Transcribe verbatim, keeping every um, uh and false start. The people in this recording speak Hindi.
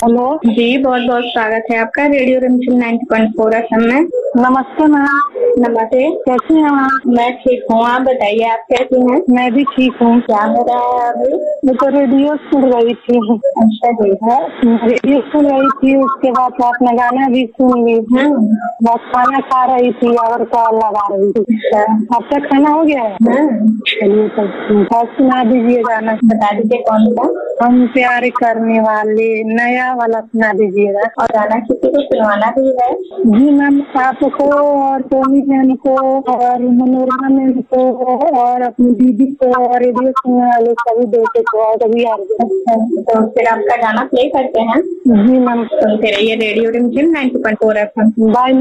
हेलो जी, बहुत बहुत स्वागत है आपका रेडियो रिमझिम ninety point four F M में। नमस्ते मैम। नमस्ते। कैसी हैं आप? मैं ठीक हूँ, आप बताइए आप कैसी हैं? मैं भी ठीक हूँ। क्या हो रहा है अभी? मैं तो रेडियो सुन रही थी। अच्छा जी है। रेडियो सुन रही थी, उसके बाद तो अपना गाना भी सुन ली। हम्म। बस खाना खा रही थी और कॉल लगा रही थी। अच्छा। आपका खाना हो गया है? हम्म। चलिए तब और सुना दीजिए गाना। बता दीजिए कौन सा? हम प्यार करने वाले, नया वाला सुना दीजिएगा। और गाना किसी को सुनवाना भी है? जी मैम, आपको और टोनी मैम को और मनोरमा मैम को और अपनी दीदी को और रेडियो सुनने वाले सभी बेटे को और सभी आ रहे। अच्छा, तो फिर आपका गाना प्ले करते हैं। जी मैम। सुनते रहिए रेडियो रिमझिम ninety point four F M. Bye.